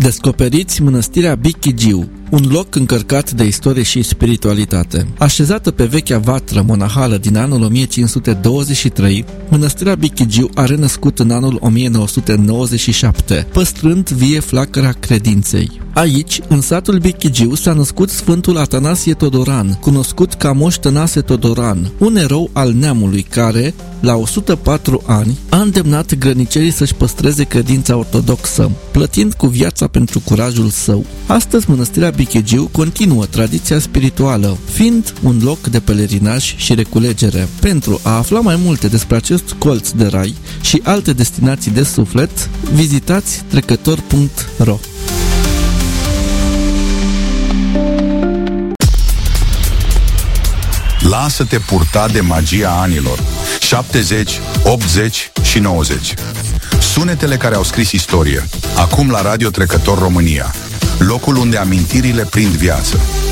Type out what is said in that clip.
Descoperiți mănăstirea Bichigiu, un loc încărcat de istorie și spiritualitate. Așezată pe vechea vatră monahală din anul 1523, mănăstirea Bichigiu a renăscut în anul 1997, păstrând vie flacăra credinței. Aici, în satul Bichigiu, s-a născut Sfântul Atanasie Todoran, cunoscut ca Moș Tănase Todoran, un erou al neamului care, la 104 ani, a îndemnat grănicerii să-și păstreze credința ortodoxă, plătind cu viața pentru curajul său. Astăzi, mănăstirea Bichigiu continuă tradiția spirituală, fiind un loc de pelerinaj și reculegere. Pentru a afla mai multe despre acest colț de rai și alte destinații de suflet, vizitați trecător.ro. Lasă-te purta de magia anilor 70, 80 și 90. Sunetele care au scris istorie. Acum la Radio Trecător România, locul unde amintirile prind viață.